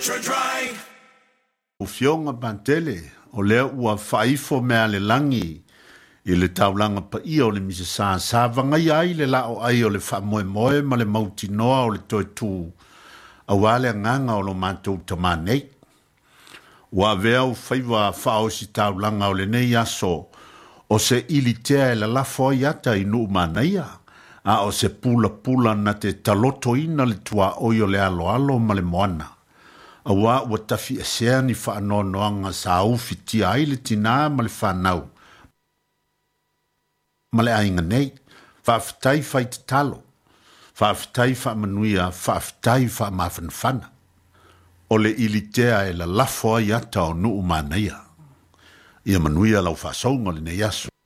O fionga pantele, o lea ua whaifo mea le langi, i le taulanga pa ia o le misa sa vangai ai le lao ai o le wha moe moe ma le mauti noa o le toe tū, a wale nganga o lo mātou tamanei. Ua vea u whaiwa whao si taulanga o le nei aso, o se ilitea e la lafo iata i nuu manaia, a o se pula na te taloto ina le tua oi o le alo ma le moana. A wa ua tafi e sea ni whaano noanga sa ufi tia ai le tina ma le whanau. Ma le ainga nei, whaafitai whai te talo, whaafitai wha manuia, whaafitai wha mawhanwhana. O le ilitea e la lafoa iata o nuu manaia. Ia manuia lau whaasonga le nei aso.